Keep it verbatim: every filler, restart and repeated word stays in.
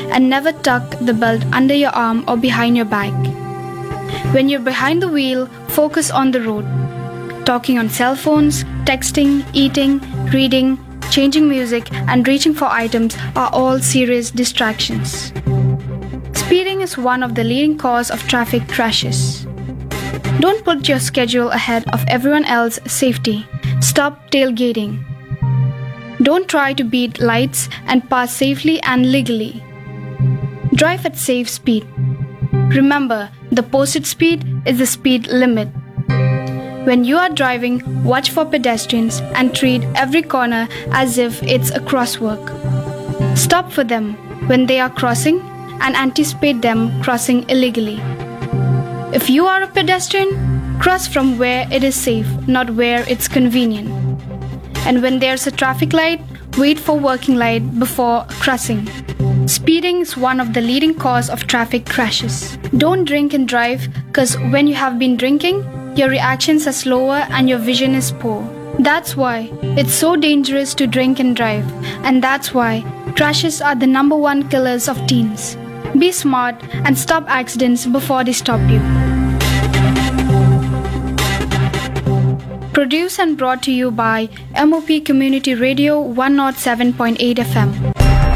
and never tuck the belt under your arm or behind your back. When you're behind the wheel, focus on the road. Talking on cell phones, texting, eating, reading, changing music, and reaching for items are all serious distractions. Speeding is one of the leading causes of traffic crashes. Don't put your schedule ahead of everyone else's safety. Stop tailgating. Don't try to beat lights and pass safely and legally. Drive at safe speed. Remember, the posted speed is the speed limit. When you are driving, watch for pedestrians and treat every corner as if it's a crosswalk. Stop for them when they are crossing and anticipate them crossing illegally. If you are a pedestrian, cross from where it is safe, not where it's convenient. And when there's a traffic light, wait for working light before crossing. Speeding is one of the leading causes of traffic crashes. Don't drink and drive, because when you have been drinking, your reactions are slower and your vision is poor. That's why it's so dangerous to drink and drive, and that's why crashes are the number one killers of teens. Be smart and stop accidents before they stop you. Produced and brought to you by M O P Community Radio one oh seven point eight F M.